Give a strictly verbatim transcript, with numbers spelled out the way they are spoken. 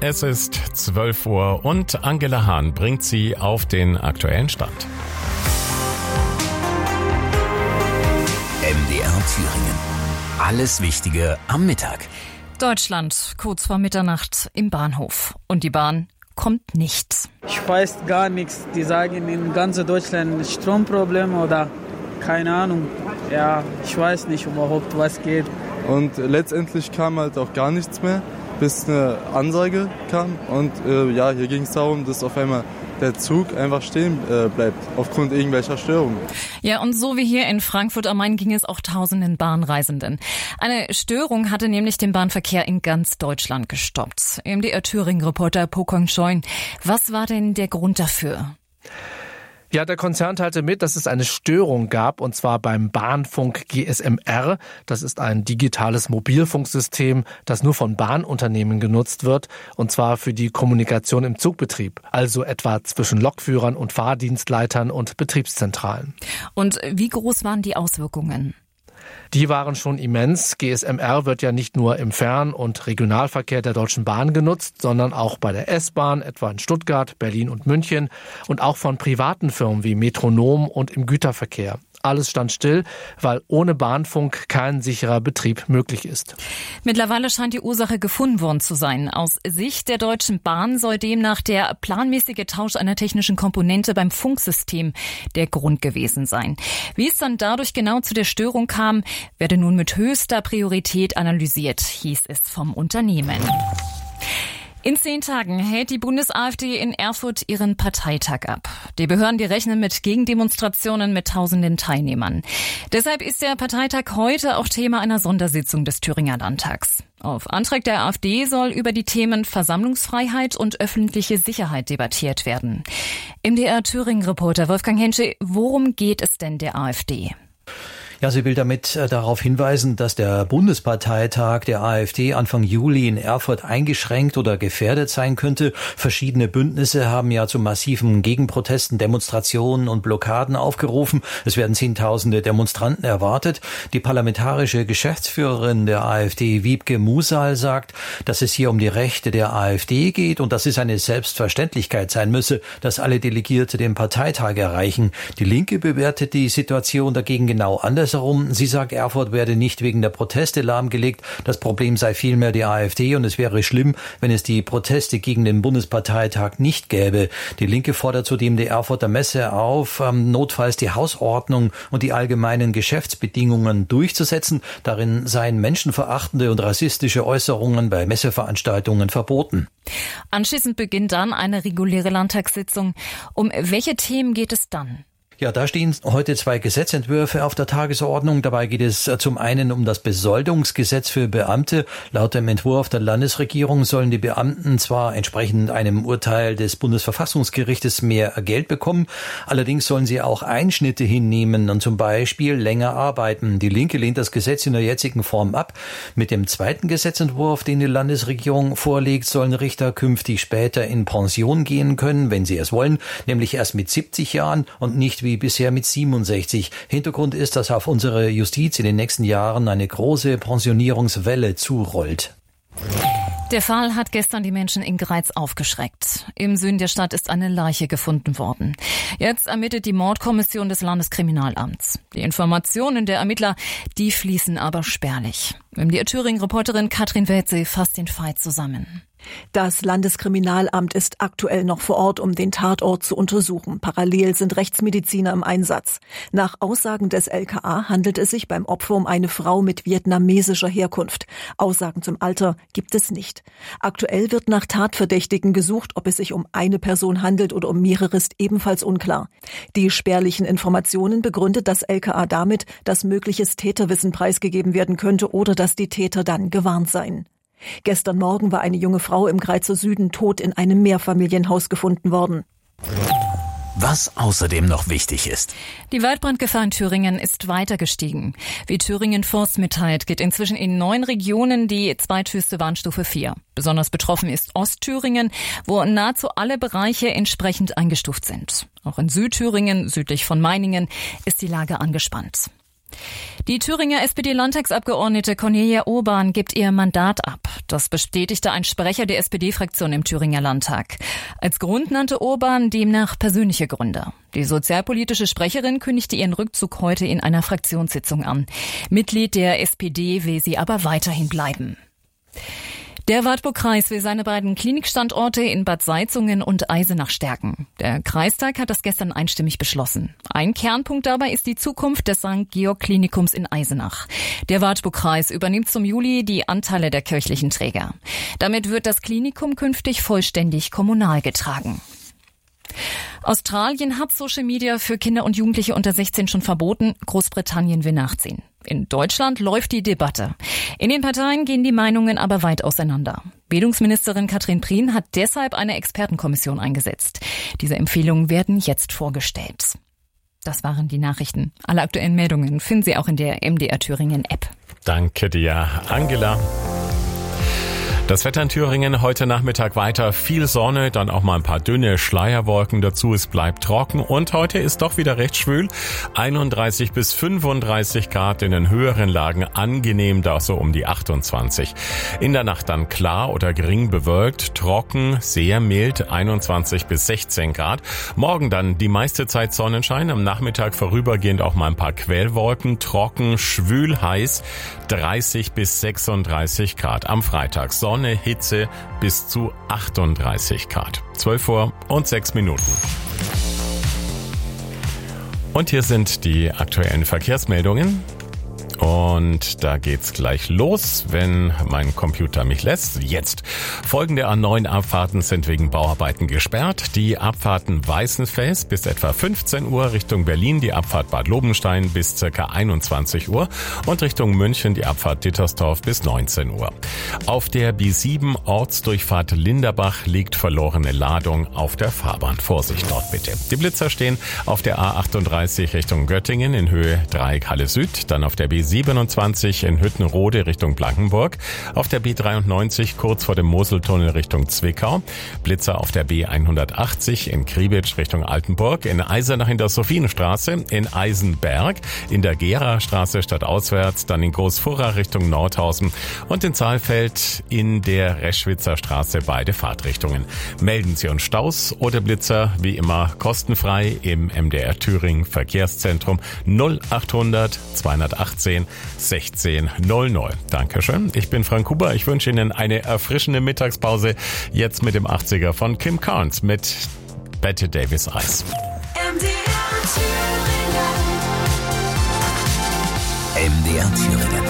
Es ist zwölf Uhr und Angela Hahn bringt Sie auf den aktuellen Stand. M D R Thüringen. Alles Wichtige am Mittag. Deutschland, kurz vor Mitternacht im Bahnhof. Und die Bahn kommt nicht. Ich weiß gar nichts. Die sagen in ganz Deutschland Stromproblem oder keine Ahnung. Ja, ich weiß nicht überhaupt, was geht. Und letztendlich kam halt auch gar nichts mehr, bis eine Ansage kam. Und äh, ja, hier ging es darum, dass auf einmal der Zug einfach stehen äh, bleibt, aufgrund irgendwelcher Störungen. Ja, und so wie hier in Frankfurt am Main ging es auch tausenden Bahnreisenden. Eine Störung hatte nämlich den Bahnverkehr in ganz Deutschland gestoppt. M D R Thüringen-Reporter Pokong Scheun, was war denn der Grund dafür? Ja, der Konzern teilte mit, dass es eine Störung gab, und zwar beim Bahnfunk G S M R. Das ist ein digitales Mobilfunksystem, das nur von Bahnunternehmen genutzt wird, und zwar für die Kommunikation im Zugbetrieb, also etwa zwischen Lokführern und Fahrdienstleitern und Betriebszentralen. Und wie groß waren die Auswirkungen? Die waren schon immens. G S M R wird ja nicht nur im Fern- und Regionalverkehr der Deutschen Bahn genutzt, sondern auch bei der S-Bahn, etwa in Stuttgart, Berlin und München, und auch von privaten Firmen wie Metronom und im Güterverkehr. Alles stand still, weil ohne Bahnfunk kein sicherer Betrieb möglich ist. Mittlerweile scheint die Ursache gefunden worden zu sein. Aus Sicht der Deutschen Bahn soll demnach der planmäßige Tausch einer technischen Komponente beim Funksystem der Grund gewesen sein. Wie es dann dadurch genau zu der Störung kam, werde nun mit höchster Priorität analysiert, hieß es vom Unternehmen. In zehn Tagen hält die Bundes-AfD in Erfurt ihren Parteitag ab. Die Behörden, die rechnen mit Gegendemonstrationen mit tausenden Teilnehmern. Deshalb ist der Parteitag heute auch Thema einer Sondersitzung des Thüringer Landtags. Auf Antrag der AfD soll über die Themen Versammlungsfreiheit und öffentliche Sicherheit debattiert werden. M D R Thüringen-Reporter Wolfgang Henschel, worum geht es denn der AfD? Ja, sie will damit äh, darauf hinweisen, dass der Bundesparteitag der AfD Anfang Juli in Erfurt eingeschränkt oder gefährdet sein könnte. Verschiedene Bündnisse haben ja zu massiven Gegenprotesten, Demonstrationen und Blockaden aufgerufen. Es werden Zehntausende Demonstranten erwartet. Die parlamentarische Geschäftsführerin der AfD, Wiebke Musal, sagt, dass es hier um die Rechte der AfD geht und dass es eine Selbstverständlichkeit sein müsse, dass alle Delegierte den Parteitag erreichen. Die Linke bewertet die Situation dagegen genau anders. Sie sagt, Erfurt werde nicht wegen der Proteste lahmgelegt. Das Problem sei vielmehr die AfD und es wäre schlimm, wenn es die Proteste gegen den Bundesparteitag nicht gäbe. Die Linke fordert zudem die Erfurter Messe auf, notfalls die Hausordnung und die allgemeinen Geschäftsbedingungen durchzusetzen. Darin seien menschenverachtende und rassistische Äußerungen bei Messeveranstaltungen verboten. Anschließend beginnt dann eine reguläre Landtagssitzung. Um welche Themen geht es dann? Ja, da stehen heute zwei Gesetzentwürfe auf der Tagesordnung. Dabei geht es zum einen um das Besoldungsgesetz für Beamte. Laut dem Entwurf der Landesregierung sollen die Beamten zwar entsprechend einem Urteil des Bundesverfassungsgerichtes mehr Geld bekommen, allerdings sollen sie auch Einschnitte hinnehmen und zum Beispiel länger arbeiten. Die Linke lehnt das Gesetz in der jetzigen Form ab. Mit dem zweiten Gesetzentwurf, den die Landesregierung vorlegt, sollen Richter künftig später in Pension gehen können, wenn sie es wollen, nämlich erst mit siebzig Jahren und nicht wie wie bisher mit siebenundsechzig. Hintergrund ist, dass auf unsere Justiz in den nächsten Jahren eine große Pensionierungswelle zurollt. Der Fall hat gestern die Menschen in Greiz aufgeschreckt. Im Süden der Stadt ist eine Leiche gefunden worden. Jetzt ermittelt die Mordkommission des Landeskriminalamts. Die Informationen der Ermittler, die fließen aber spärlich. Die Thüringen-Reporterin Katrin Welze fasst den Fall zusammen. Das Landeskriminalamt ist aktuell noch vor Ort, um den Tatort zu untersuchen. Parallel sind Rechtsmediziner im Einsatz. Nach Aussagen des L K A handelt es sich beim Opfer um eine Frau mit vietnamesischer Herkunft. Aussagen zum Alter gibt es nicht. Aktuell wird nach Tatverdächtigen gesucht. Ob es sich um eine Person handelt oder um mehrere, ist ebenfalls unklar. Die spärlichen Informationen begründet das L K A damit, dass mögliches Täterwissen preisgegeben werden könnte oder dass die Täter dann gewarnt seien. Gestern Morgen war eine junge Frau im Greizer Süden tot in einem Mehrfamilienhaus gefunden worden. Was außerdem noch wichtig ist. Die Waldbrandgefahr in Thüringen ist weiter gestiegen. Wie Thüringen Forst mitteilt, geht inzwischen in neun Regionen die zweithöchste Warnstufe vier. Besonders betroffen ist Ostthüringen, wo nahezu alle Bereiche entsprechend eingestuft sind. Auch in Südthüringen, südlich von Meiningen, ist die Lage angespannt. Die Thüringer S P D-Landtagsabgeordnete Cornelia Urban gibt ihr Mandat ab. Das bestätigte ein Sprecher der S P D-Fraktion im Thüringer Landtag. Als Grund nannte Urban demnach persönliche Gründe. Die sozialpolitische Sprecherin kündigte ihren Rückzug heute in einer Fraktionssitzung an. Mitglied der S P D will sie aber weiterhin bleiben. Der Wartburg-Kreis will seine beiden Klinikstandorte in Bad Salzungen und Eisenach stärken. Der Kreistag hat das gestern einstimmig beschlossen. Ein Kernpunkt dabei ist die Zukunft des Sankt Georg Klinikums in Eisenach. Der Wartburg-Kreis übernimmt zum Juli die Anteile der kirchlichen Träger. Damit wird das Klinikum künftig vollständig kommunal getragen. Australien hat Social Media für Kinder und Jugendliche unter sechzehn schon verboten. Großbritannien will nachziehen. In Deutschland läuft die Debatte. In den Parteien gehen die Meinungen aber weit auseinander. Bildungsministerin Katrin Prien hat deshalb eine Expertenkommission eingesetzt. Diese Empfehlungen werden jetzt vorgestellt. Das waren die Nachrichten. Alle aktuellen Meldungen finden Sie auch in der M D R Thüringen App. Danke dir, Angela. Das Wetter in Thüringen heute Nachmittag weiter viel Sonne, dann auch mal ein paar dünne Schleierwolken dazu. Es bleibt trocken und heute ist doch wieder recht schwül. einunddreißig bis fünfunddreißig Grad in den höheren Lagen, angenehm da so um die achtundzwanzig. In der Nacht dann klar oder gering bewölkt, trocken, sehr mild, einundzwanzig bis sechzehn Grad. Morgen dann die meiste Zeit Sonnenschein, am Nachmittag vorübergehend auch mal ein paar Quellwolken, trocken, schwül, heiß, dreißig bis sechsunddreißig Grad. Am Freitag Sonne, Hitze bis zu achtunddreißig Grad. zwölf Uhr und sechs Minuten. Und hier sind die aktuellen Verkehrsmeldungen. Und da geht's gleich los, wenn mein Computer mich lässt. Jetzt. Folgende A neun Abfahrten sind wegen Bauarbeiten gesperrt. Die Abfahrten Weißenfels bis etwa fünfzehn Uhr, Richtung Berlin die Abfahrt Bad Lobenstein bis ca. einundzwanzig Uhr und Richtung München die Abfahrt Dittersdorf bis neunzehn Uhr. Auf der B sieben Ortsdurchfahrt Linderbach liegt verlorene Ladung auf der Fahrbahn. Vorsicht dort bitte. Die Blitzer stehen auf der A achtunddreißig Richtung Göttingen in Höhe Dreieck Halle Süd, dann auf der B siebenundzwanzig in Hüttenrode Richtung Blankenburg, auf der B dreiundneunzig kurz vor dem Moseltunnel Richtung Zwickau, Blitzer auf der B hundertachtzig in Kriebitsch Richtung Altenburg, in Eisenach in der Sophienstraße, in Eisenberg, in der Gera-Straße stadtauswärts, dann in Großfurra Richtung Nordhausen und in Saalfeld in der Reschwitzer Straße beide Fahrtrichtungen. Melden Sie uns Staus oder Blitzer wie immer kostenfrei im M D R Thüringen Verkehrszentrum null achthundert zweihundertachtzehn sechzehn null null. Dankeschön. Ich bin Frank Huber. Ich wünsche Ihnen eine erfrischende Mittagspause. Jetzt mit dem achtziger von Kim Carnes mit Bette Davis Eyes. M D R Thüringen. M D R Thüringen.